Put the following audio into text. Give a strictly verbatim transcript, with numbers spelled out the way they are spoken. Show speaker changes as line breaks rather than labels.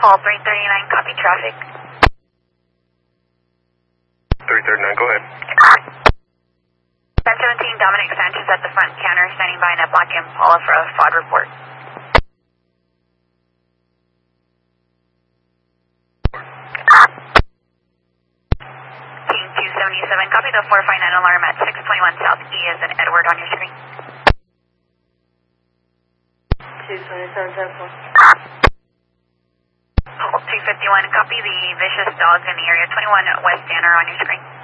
Paul three thirty-nine, copy traffic.
three thirty-nine, go ahead.
ten seventeen, Dominic Sanchez at the front counter, standing by in a black Impala for a F O D report. Team two seventy-seven, copy the four five nine alarm at six twenty-one South E as in Edward on your screen.
two seventy-seven, ten four.
two fifty-one, copy the vicious dogs in the area, twenty-one West Danner on your screen.